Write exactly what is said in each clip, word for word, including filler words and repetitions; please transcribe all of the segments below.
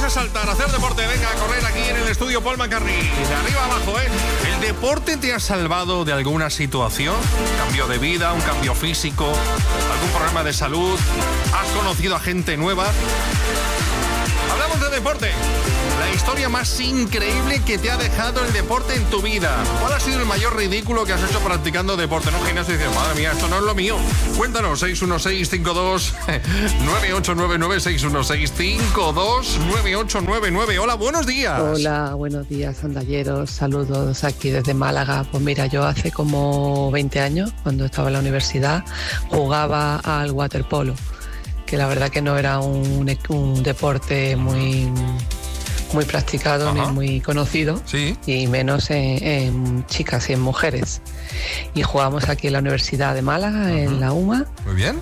a saltar, a hacer deporte. Venga, a correr aquí en el estudio Paul McCartney. De arriba abajo, ¿eh? ¿El deporte te ha salvado de alguna situación? ¿Un cambio de vida, un cambio físico, algún problema de salud? ¿Has conocido a gente nueva? Hablamos de deporte. La historia más increíble que te ha dejado el deporte en tu vida. ¿Cuál ha sido el mayor ridículo que has hecho practicando deporte? No, gimnasio, y dices, madre mía, esto no es lo mío. Cuéntanos, seis uno seis, cinco dos, nueve ocho nueve nueve, seis uno seis, cinco dos, nueve ocho nueve nueve. Hola, buenos días. Hola, buenos días, andalleros. Saludos aquí desde Málaga. Pues mira, yo hace como veinte años, cuando estaba en la universidad, jugaba al waterpolo, que la verdad que no era un, un deporte muy... muy practicado. Ajá. Ni muy conocido. Sí. Y menos en, en chicas y en mujeres. Y jugamos aquí en la Universidad de Málaga. Ajá. En la UMA. Muy bien.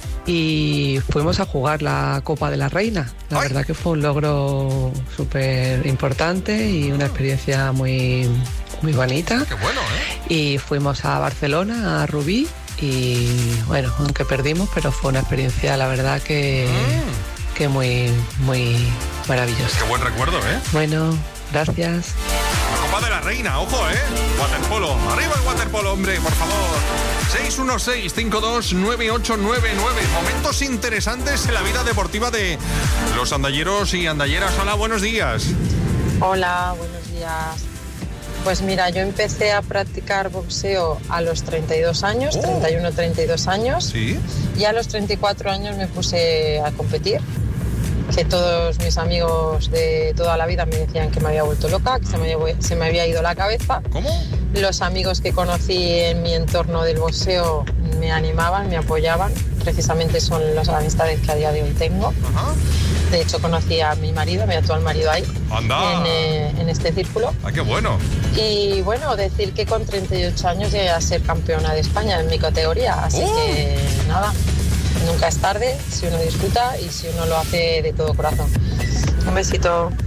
Y fuimos a jugar la Copa de la Reina. La Ay. verdad que fue un logro súper importante y una experiencia muy, muy bonita. Qué bueno, ¿eh? Y fuimos a Barcelona, a Rubí, y bueno, aunque perdimos, pero fue una experiencia, la verdad que... Mm. que muy, muy maravilloso. Qué buen recuerdo, ¿eh? Bueno, gracias. La Copa de la Reina, ojo, ¿eh? Waterpolo. Arriba el waterpolo, hombre, por favor. seis uno seis, cinco dos, nueve ocho nueve nueve. Momentos interesantes en la vida deportiva de los andalleros y andalleras. Hola, buenos días. Hola, buenos días. Pues mira, yo empecé a practicar boxeo a los treinta y dos años, oh. treinta y uno, treinta y dos años. ¿Sí? Y a los treinta y cuatro años me puse a competir. Que todos mis amigos de toda la vida me decían que me había vuelto loca, que se me había, se me había ido la cabeza. ¿Cómo? Los amigos que conocí en mi entorno del boxeo me animaban, me apoyaban. Precisamente son las amistades que a día de hoy tengo. Ajá. De hecho, conocí a mi marido, a mi actual marido ahí. ¡Anda! En, eh, en este círculo. ¡Ah, qué bueno! Y bueno, decir que con treinta y ocho años llegué a ser campeona de España en mi categoría. Así ¡Oh! que nada, nunca es tarde si uno disfruta y si uno lo hace de todo corazón. Un besito.